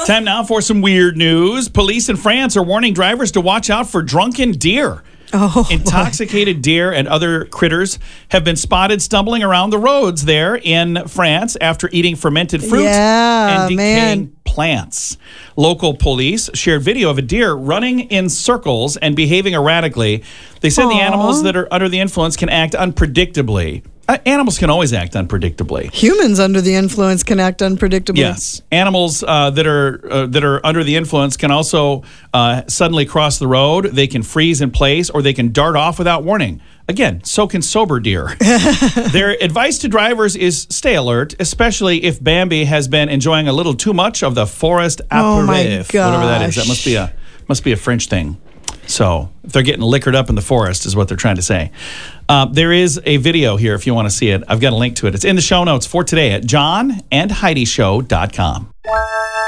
Time now for some weird news. Police in France are warning drivers to watch out for drunken deer. Intoxicated deer and other critters have been spotted stumbling around the roads there in France after eating fermented fruit and decaying plants. Local police shared video of a deer running in circles and behaving erratically. They said the animals that are under the influence can act unpredictably. Animals can always act unpredictably. Humans under the influence can act unpredictably. Yes. Animals that are under the influence can also suddenly cross the road. They can freeze in place, or they can dart off without warning. Again, so can sober deer. Their advice to drivers is stay alert, especially if Bambi has been enjoying a little too much of the forest apéritif, whatever that is. That must be a French thing. So if they're getting liquored up in the forest is what they're trying to say. There is a video here if you want to see it. I've got a link to it. It's in the show notes for today at johnandheidishow.com.